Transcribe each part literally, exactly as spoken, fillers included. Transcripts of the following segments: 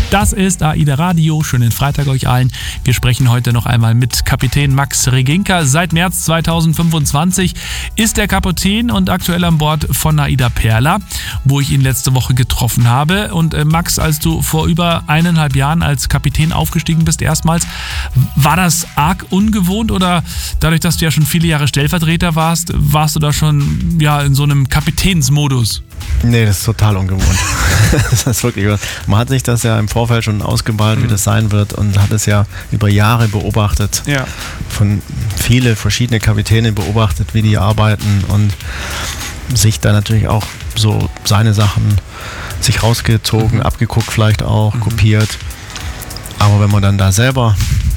Das ist AIDA Radio. Schönen Freitag euch allen. Wir sprechen heute noch einmal mit Kapitän Max Reginka. Seit März zweitausendfünfundzwanzig ist er Kapitän und aktuell an Bord von AIDA Perla, wo ich ihn letzte Woche getroffen habe. Und äh, Max, als du vor über eineinhalb Jahren als Kapitän aufgestiegen bist, erstmals, war das arg ungewohnt oder dadurch, dass du ja schon viele Jahre Stellvertreter warst, warst du da schon ja, in so einem Kapitänsmodus? Nee, das ist total ungewohnt. Das ist wirklich, man hat sich das ja im Vorfeld schon ausgemalt, mhm. wie das sein wird und hat es ja über Jahre beobachtet. Ja. Von viele verschiedene Kapitäne beobachtet, wie die arbeiten und sich da natürlich auch so seine Sachen sich rausgezogen, mhm. abgeguckt vielleicht auch, mhm. kopiert. Aber wenn man dann da selber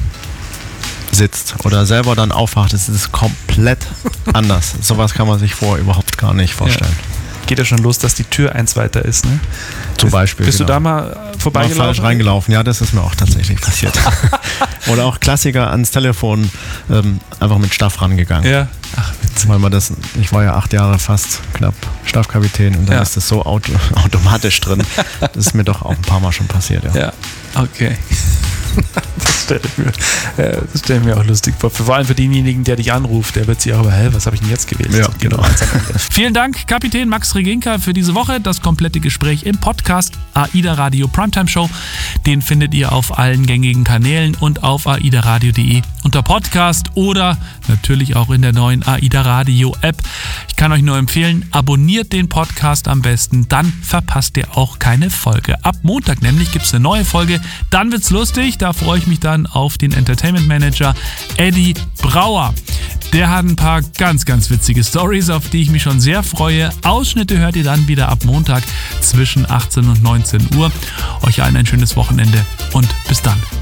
sitzt oder selber dann aufwacht, ist es komplett anders. Sowas kann man sich vorher überhaupt gar nicht vorstellen. Ja. Geht ja schon los, dass die Tür eins weiter ist, ne? Zum Beispiel. Bist genau. du da mal vorbeigelaufen? Mal falsch reingelaufen, ja, das ist mir auch tatsächlich passiert. Oder auch Klassiker ans Telefon, ähm, einfach mit Staff rangegangen. Ja. Ach, witzig. Weil man das, ich war ja acht Jahre fast knapp Staffkapitän und dann ja. ist das so auto, automatisch drin. Das ist mir doch auch ein paar Mal schon passiert, ja. Ja, okay. Das stelle ich mir, das stell ich mir auch lustig vor. Vor allem für denjenigen, der dich anruft, der wird sich auch, hä, was habe ich denn jetzt gewählt? Ja, genau. Vielen Dank, Kapitän Max Reginka, für diese Woche. Das komplette Gespräch im Podcast AIDA Radio Primetime Show. Den findet ihr auf allen gängigen Kanälen und auf aidaradio punkt de unter Podcast oder natürlich auch in der neuen AIDA Radio App. Ich kann euch nur empfehlen, abonniert den Podcast am besten, dann verpasst ihr auch keine Folge. Ab Montag nämlich gibt es eine neue Folge, dann wird's lustig, da freue ich mich dann auf den Entertainment Manager Eddie Brauer. Der hat ein paar ganz, ganz witzige Stories, auf die ich mich schon sehr freue. Ausschnitte hört ihr dann wieder ab Montag zwischen achtzehn und neunzehn Uhr. Euch allen ein schönes Wochenende und bis dann.